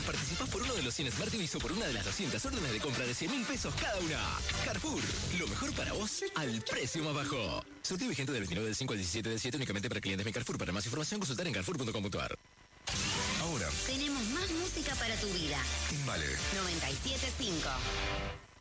participás por uno de los 100 Smart TVs o por una de las 200 órdenes de compra de 100.000 pesos cada una. Carrefour, lo mejor para vos al precio más bajo. Sorteo vigente del 29 del 5 al 17 del 7 únicamente para clientes de Carrefour. Para más información consultar en carrefour.com.ar. Ahora Tenemos más música para tu vida. en Vale 97.5.